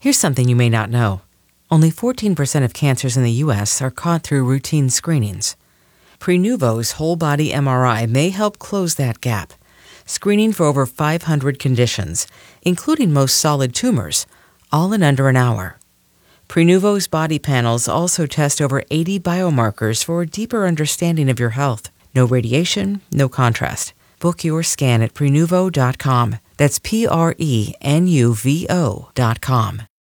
Here's something you may not know. Only 14% of cancers in the U.S. are caught through routine screenings. Prenuvo's whole-body MRI may help close that gap, screening for over 500 conditions, including most solid tumors, all in under an hour. Prenuvo's body panels also test over 80 biomarkers for a deeper understanding of your health. No radiation, no contrast. Book your scan at Prenuvo.com. That's Prenuvo.com.